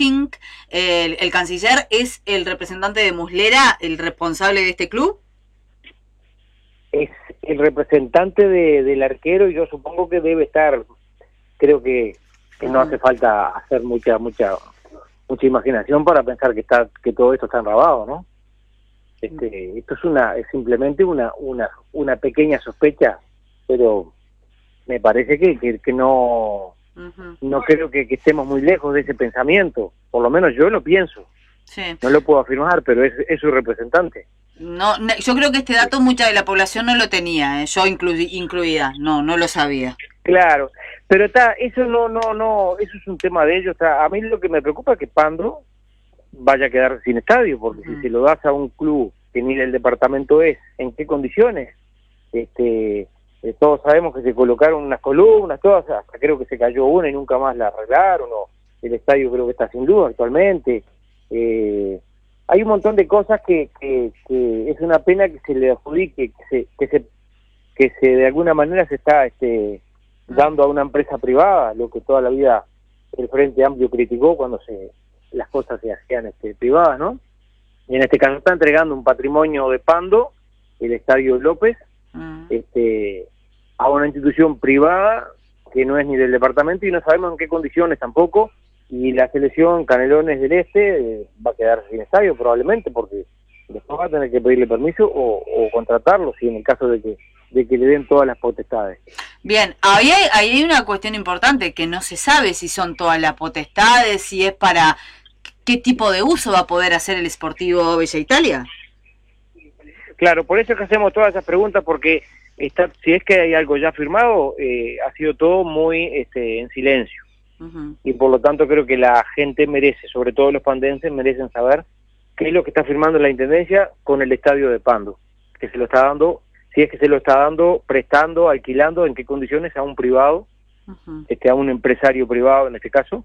King, el canciller, es el representante de Muslera, el responsable de este club. Es el representante del arquero y yo supongo que debe estar, creo que no hace falta hacer mucha imaginación para pensar que todo esto está enrabado, ¿no? Esto es simplemente una pequeña sospecha, pero me parece que no creo que estemos muy lejos de ese pensamiento, por lo menos yo lo pienso. Sí. No lo puedo afirmar, pero es su representante. No, yo creo que este dato mucha de la población no lo tenía, yo incluida, no lo sabía. Claro, pero eso eso es un tema de ellos. A mí lo que me preocupa es que Pando vaya a quedar sin estadio, porque si se lo das a un club que ni del departamento es, ¿en qué condiciones? Todos sabemos que se colocaron unas columnas, todas, hasta creo que se cayó una y nunca más la arreglaron, el estadio creo que está sin luz actualmente. Hay un montón de cosas que es una pena que se le adjudique, que se de alguna manera se está dando a una empresa privada, lo que toda la vida el Frente Amplio criticó cuando las cosas se hacían privadas, ¿no? Y en este caso está entregando un patrimonio de Pando, el Estadio López, a una institución privada que no es ni del departamento y no sabemos en qué condiciones tampoco, y la selección Canelones del Este va a quedar sin estadio probablemente, porque después va a tener que pedirle permiso o contratarlo, si en el caso de que le den todas las potestades. Bien, ahí hay una cuestión importante, que no se sabe si son todas las potestades, si es para qué tipo de uso va a poder hacer el Sportivo Bella Italia. Claro, por eso es que hacemos todas esas preguntas, porque si es que hay algo ya firmado, ha sido todo muy en silencio. Y por lo tanto creo que la gente merece, sobre todo los pandenses, merecen saber qué es lo que está firmando la Intendencia con el estadio de Pando, que se lo está dando, si es que se lo está dando, prestando, alquilando, en qué condiciones a un privado, a un empresario privado en este caso.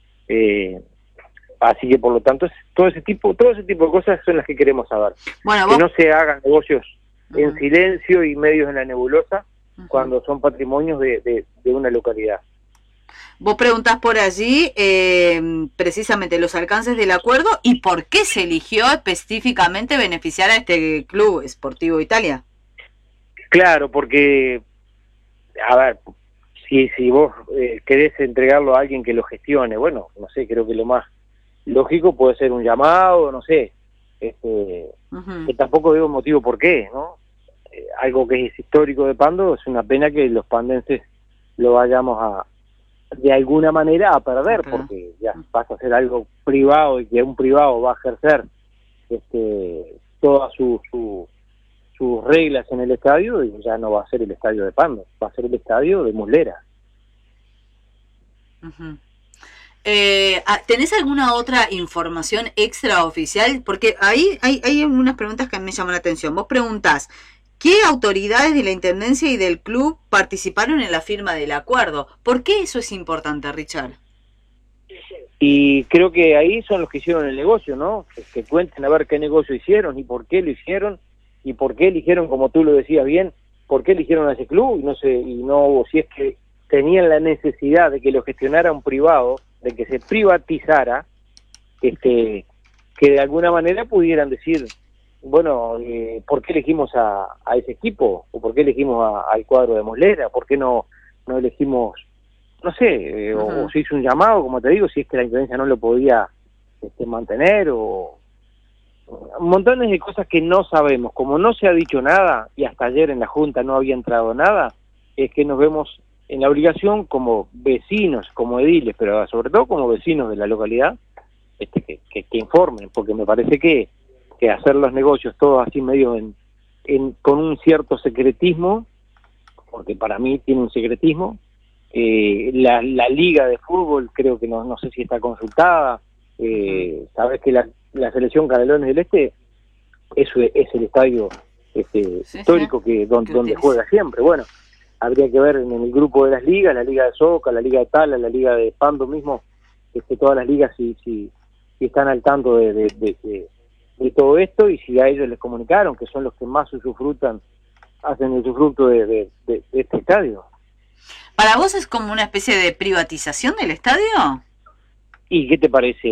Así que por lo tanto todo ese tipo de cosas son las que queremos saber. Bueno, que no se hagan negocios en silencio y medios en la nebulosa cuando son patrimonios de una localidad. Vos preguntás por allí precisamente los alcances del acuerdo y por qué se eligió específicamente beneficiar a este club Sportivo Italia. Claro, porque, a ver, si vos querés entregarlo a alguien que lo gestione, bueno, no sé, creo que lo más lógico puede ser un llamado, no sé, que tampoco digo motivo por qué, ¿no? Algo que es histórico de Pando, es una pena que los pandenses lo vayamos de alguna manera a perder, porque ya pasa a ser algo privado y que un privado va a ejercer todas sus reglas en el estadio, y ya no va a ser el estadio de Pando, va a ser el estadio de Muslera. ¿Tenés alguna otra información extraoficial? Porque ahí hay unas preguntas que me llaman la atención. Vos preguntás, ¿qué autoridades de la Intendencia y del club participaron en la firma del acuerdo? ¿Por qué eso es importante, Richard? Y creo que ahí son los que hicieron el negocio, ¿no? Que cuenten a ver qué negocio hicieron y por qué lo hicieron, y por qué eligieron, como tú lo decías bien, por qué eligieron a ese club, si es que tenían la necesidad de que lo gestionara un privado, de que se privatizara, que de alguna manera pudieran decir, bueno, ¿por qué elegimos a ese equipo? ¿O por qué elegimos al cuadro de Muslera? ¿Por qué no elegimos, no sé, o se hizo un llamado, como te digo, si es que la Intendencia no lo podía mantener, o montones de cosas que no sabemos. Como no se ha dicho nada, y hasta ayer en la Junta no había entrado nada, es que nos vemos en la obligación como vecinos, como ediles, pero sobre todo como vecinos de la localidad, que informen, porque me parece que hacer los negocios todos así medio con un cierto secretismo, porque para mí tiene un secretismo. La liga de fútbol creo que no sé si está consultada. Sabes que la selección Canelones del Este es el estadio histórico donde juega siempre. Bueno, habría que ver en el grupo de las ligas, la liga de Soca, la liga de Tala, la liga de Pando mismo, todas las ligas si están al tanto de todo esto, y si a ellos les comunicaron que son los que más hacen el usufructo de este estadio. ¿Para vos es como una especie de privatización del estadio? ¿Y qué te parece?